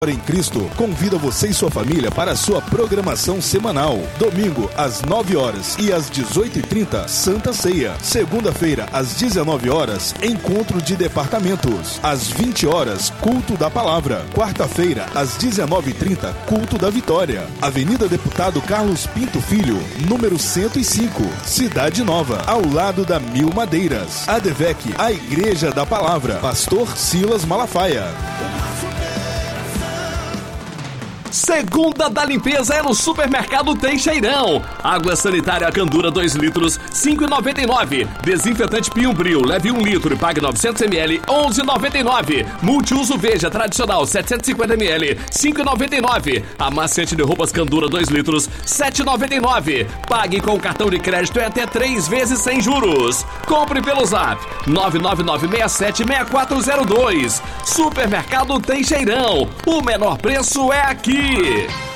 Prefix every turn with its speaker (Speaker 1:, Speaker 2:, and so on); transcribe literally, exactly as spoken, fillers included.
Speaker 1: em Cristo convida você e sua família para a sua programação semanal. Domingo, às nove horas e às dezoito e trinta, Santa Ceia. Segunda-feira, às dezenove horas, Encontro de Departamentos. Às vinte horas, Culto da Palavra. Quarta-feira, às dezenove e trinta, Culto da Vitória. Avenida Deputado Carlos Pinto Filho, número cento e cinco, Cidade Nova, ao lado da Mil Madeiras. A ADVEC, a Igreja da Palavra. Pastor Silas Malafaia.
Speaker 2: Segunda da limpeza é no Supermercado Teixeirão. Água sanitária Candura dois litros, cinco reais e noventa e nove centavos. Desinfetante Pinho Brio, leve um litro e pague novecentos mililitros, onze reais e noventa e nove centavos. Multiuso Veja tradicional, setecentos e cinquenta mililitros, cinco reais e noventa e nove centavos. Amaciante de roupas Candura dois litros, sete reais e noventa e nove centavos. Pague com cartão de crédito em até três vezes sem juros. Compre pelo Zap nove nove nove seis sete seis quatro zero dois. Supermercado Teixeirão. O menor preço é aqui.